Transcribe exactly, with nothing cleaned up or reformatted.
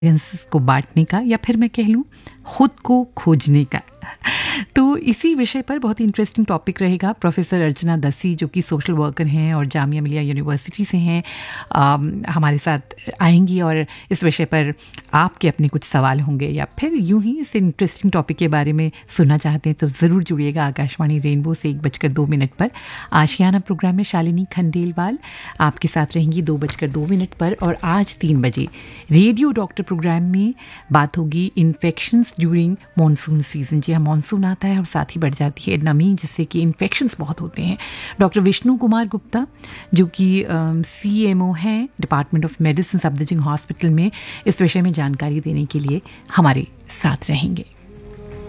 Experiences को बांटने का, या फिर मैं कह लूँ खुद को खोजने का। तो इसी विषय पर बहुत ही इंटरेस्टिंग टॉपिक रहेगा। प्रोफेसर अर्चना दसी जो कि सोशल वर्कर हैं और जामिया मिलिया यूनिवर्सिटी से हैं, हमारे साथ आएंगी और इस विषय पर आपके अपने कुछ सवाल होंगे या फिर यूं ही इस इंटरेस्टिंग टॉपिक के बारे में सुनना चाहते हैं तो ज़रूर जुड़िएगा आकाशवाणी रेनबो से एक बजकर दो मिनट पर। आशियाना प्रोग्राम में शालिनी खंडेलवाल आपके साथ रहेंगी दो बजकर दो मिनट पर। और आज तीन बजे रेडियो डॉक्टर प्रोग्राम में बात होगी इन्फेक्शंस ड्यूरिंग मानसून सीजन। जी हाँ, मानसून आता है और साथ ही बढ़ जाती है नमी, जिससे कि इन्फेक्शंस बहुत होते हैं। डॉक्टर विष्णु कुमार गुप्ता जो कि सी एम ओ हैं department of medicine Safdarjung hospital में, इस विषय में जानकारी देने के लिए हमारे साथ रहेंगे।